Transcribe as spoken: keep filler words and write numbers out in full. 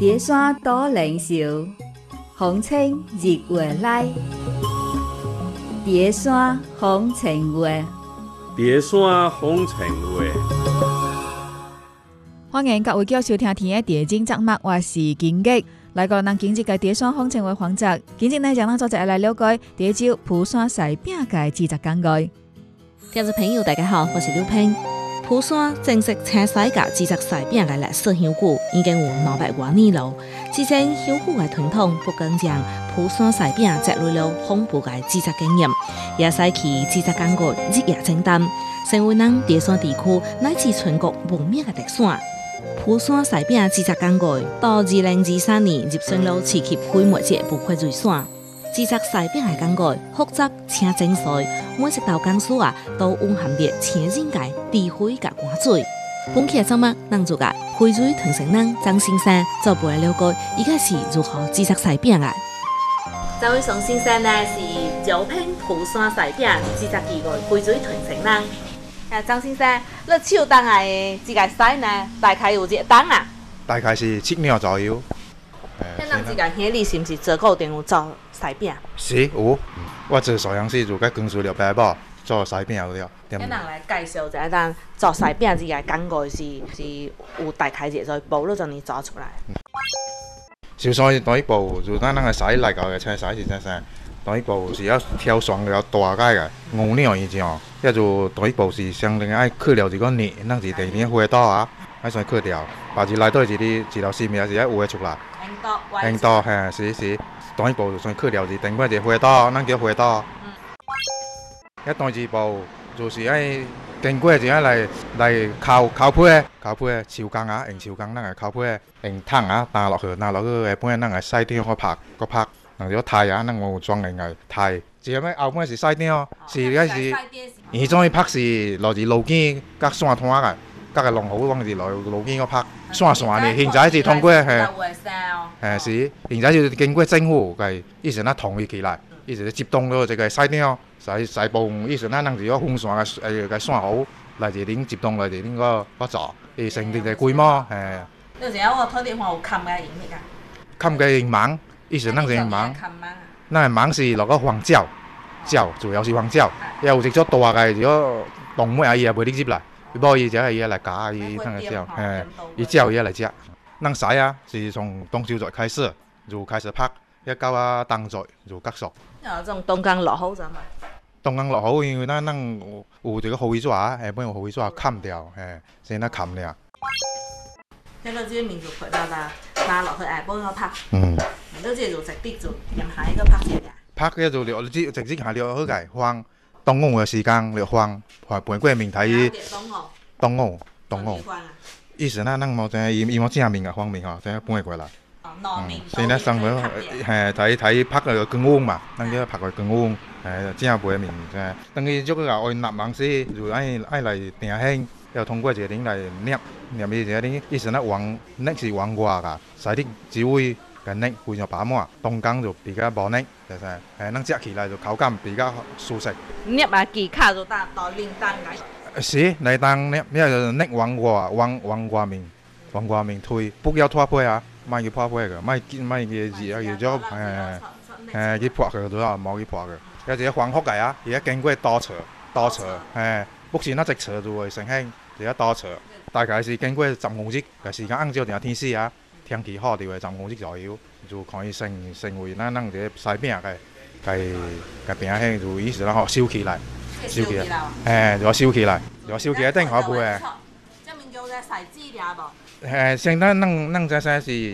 蝶山多灵秀，风清日月来。蝶山风情月， 蝶山风情月。 欢迎各位继续收听《天的地景节目》，我是金吉。来个咱今日嘅蝶山风情月环节，今日呢，让咱做者来了解蝶州蒲山西饼嘅制作工艺。 听众朋友，大家好，我是刘平。蒲山正式青西甲制作西饼嘅历史悠久，已经有两百多年了。之前悠久嘅传统，不仅将蒲山西饼积累了丰富嘅制作经验，也使其制作工艺日夜精淡，成为咱蝶山地区乃至全国闻名嘅特产。蒲山西饼制作工艺到二零二三年入选了市级非物质不愧瑞选。制作西饼嘅工艺复杂且精细，每一道工序啊都蕴含着前人嘅智慧甲汗水。本期嘅节目，咱就甲惠瑞传承人张先生做陪了解，伊个是如何制作西饼嘅。这位张先生呢是招聘蒲山西饼制作技艺惠瑞传承人。啊，张先生，你手动嘅这个西呢，大概有几重啊？ 大概是七两左右。 迄咱这个兄弟是毋是做固定有做西饼？ 是有，我做寿阳时就甲公司了白宝做西饼有了。 咱人来介绍一下，咱做西饼这个工艺是是有大概一个步骤，就你做出来。 首先第一步就咱那个西来搞嘅青西是青西，第一步是要挑选了大概嘅五两以上，迄就第一步是先另爱去掉一个泥，咱是第二花刀啊，爱先去掉，把是内底一粒一条线面是爱挖出来。硬刀，嘿，是是，第一步就先去掉是顶摆一个花刀，咱叫花刀。嗯。一第二步就是爱经过就爱来来烤烤皮，烤皮手工啊，用手工咱个烤皮，用桶啊拿落去，拿落去下半咱个西点个拍，个拍，然后刣啊，咱有装用个刣。前尾后半是西点，是迄是，伊种拍是落是路径甲线摊个。甲个龙虎往是来路径个拍线线呢，现在是通过嘿，嘿是，现在就是经过政府个意思，咱统一起来，意思接动了这个西点，西西部意思，咱人是要风线个诶个线好来这顶接动来这顶个个做，伊成立个规模，嘿。 有时候我土地方有砍个营个。 砍个营网，意思咱是营网，咱个网是落个黄胶，胶主要是黄胶，也有一种大个，如果动物啊伊也袂入入来。伊无伊就係伊來夾伊那個叫，誒，伊叫伊來食。咱西啊是從冬秋節開始就開始拍，一到啊冬節就結束。 有種冬耕落好咗嘛？ 冬耕落好，因為咱咱有有一個後尾紙啊，下本有後尾紙砍掉，誒，先咱砍了。 睇到這個面就佢啦啦，拿落去下本個拍。 嗯。 然後這就直接就任下一個拍嘅。拍嘅就了，直直接下了好個放。冬午嘅時間了放，換半過面睇。冬午，冬午。意思咱咱冇淨係伊伊冇正面嘅方面嗬，淨係半過來。哦，面。所以咧上面係睇睇拍個更烏嘛，咱叫拍個更烏，係正半面啫。等於做個愛納網時，就愛愛嚟定興，要通過一個頂嚟捏，捏伊一個頂，意思咧往捏是往外㗎，使啲只會。個捏非常飽滿，冬耕就比較無捏，就係誒，咱食起來就口感比較舒適。 捏啊，技巧就打到零蛋嘅。 是，嚟當捏，咩就捏往外，往往外面，往外面推，不要拖背啊，唔要破背嘅，唔唔嘅字啊，要咗誒誒去破佢都啊，冇去破佢。有隻黃殼嘅啊，而家經過多車，多車誒，目前一隻車就會成興，而家多車，大概是經過十五日嘅時間，按照定天氣啊。天氣好就會十五日左右，就可以成成為咱咱這西餅嘅嘅嘅餅香，就意思啦，嗬燒起來，燒起來，誒，就燒起來，就燒起來一定可以嘅。即係面叫嘅細枝嘅噃。誒，現在咱咱這些是。